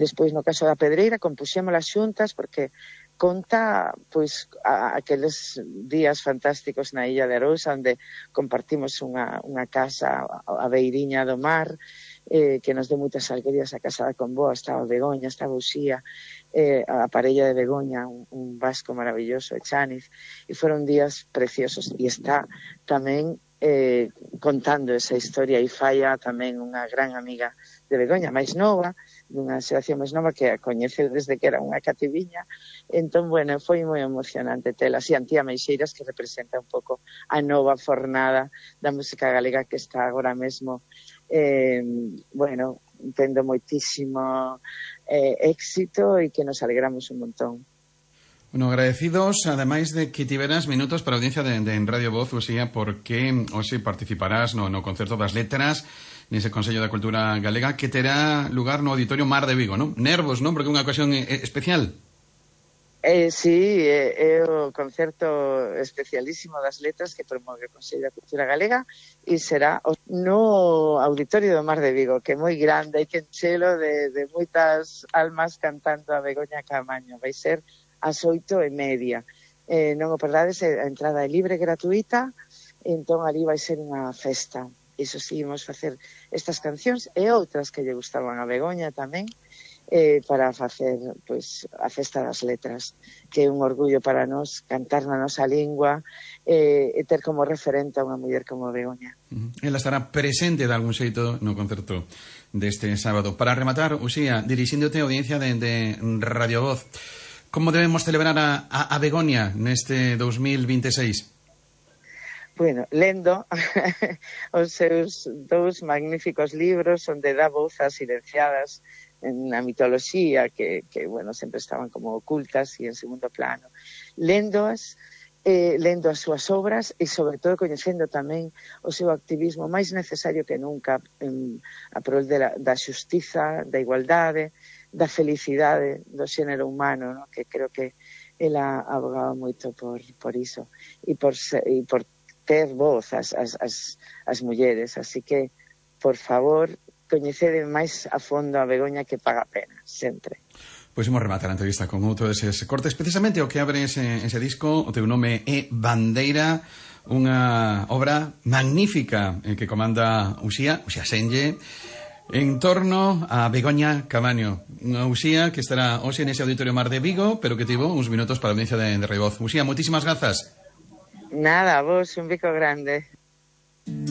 Despois, no caso da Pedreira, compuxémolas xuntas porque conta pois aqueles días fantásticos na Illa de Arousa onde compartimos unha casa a beiriña do mar, que nos deu moitas alegrías. A casa da Comboa, estaba Begoña, estaba Uxía, a parella de Begoña, un vasco maravilloso, e Chaniz, e foron días preciosos. E está tamén contando esa historia e falla tamén unha gran amiga de Begoña, máis nova, dunha xeración máis nova, que a coñece desde que era unha cativiña. Entón, bueno, foi moi emocionante telas. E Antía Meixeiras, que representa un pouco a nova fornada da música galega que está agora mesmo, bueno, tendo moitísimo éxito e que nos alegramos un montón. Bueno, agradecidos, ademais de que tiveras minutos para a audiencia de Radio Voz, Uxía, porque hoxe participarás no concerto das letras nese Consello da Cultura Galega que terá lugar no Auditorio Mar de Vigo, non? Nervos, non? Porque é unha ocasión especial. Sí, é o concerto especialísimo das letras que promove o Consello da Cultura Galega e será no Auditorio do Mar de Vigo, que é moi grande, hai que enchelo de moitas almas cantando a Begoña Camaño. Vai ser ás 8:30. Non o perdades, a entrada é libre, gratuita, entón ali vai ser unha festa. Iso sí, imos facer estas cancións e outras que lle gustaban a Begoña tamén, para facer pois a festa das letras, que é un orgullo para nós cantar na nosa lingua e ter como referente a unha muller como Begoña. Ela estará presente de algún xeito no concerto deste sábado. Para rematar, Uxía, dirixíndote a audiencia de Radio Voz, como debemos celebrar a Begoña neste 2026? Bueno, lendo os seus dous magníficos libros onde dá voz ás silenciadas na mitoloxía que bueno, sempre estaban como ocultas e en segundo plano. Lendo as súas obras e, sobre todo, coñecendo tamén o seu activismo máis necesario que nunca a prol da xustiza, da igualdade, da felicidade do xénero humano, ¿no? Que creo que ela abogaba moito por iso e por ter voz as mulleres. Así que, por favor, coñecede máis a fondo a Begoña, que paga pena, sempre. Pois imos rematar a entrevista con outro deses cortes, precisamente o que abre ese disco. O teu nome é Bandeira, unha obra magnífica que comanda Uxía Senlle, en torno a Begoña Camaño, unha Uxía que estará hoxe nese Auditorio Mar de Vigo, pero que tivo uns minutos para a audiencia de Radio Voz. Uxía, moitísimas grazas. Nada, vos, un bico grande.